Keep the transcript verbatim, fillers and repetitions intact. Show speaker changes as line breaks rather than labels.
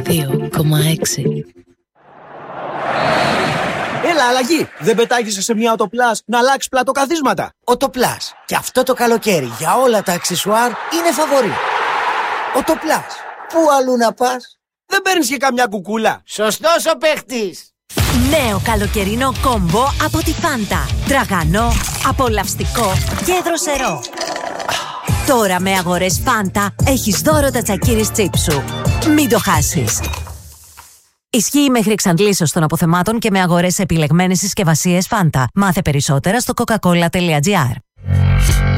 δύο κόμμα έξι.
Έλα, αλλαγή! Δεν πετάγεσαι σε μια Οτοπλάς να αλλάξει πλατοκαθίσματα.
Οτοπλάς. Και αυτό το καλοκαίρι για όλα τα αξεσουάρ είναι φαβορί. Οτοπλάς. Πού αλλού να πας?
Δεν παίρνεις και καμιά κουκούλα?
Σωστός ο παίχτης.
Νέο καλοκαιρινό κόμπο από τη Φάντα. Τραγανό, απολαυστικό και δροσερό. Τώρα με αγορές Φάντα έχεις δώρο τα τσακίρις τσίπσου. Μην το χάσεις. Ισχύει μέχρι εξαντλήσεως των αποθεμάτων και με αγορές σε επιλεγμένες συσκευασίες Φάντα. Μάθε περισσότερα στο coca cola τελεία τζι άρ.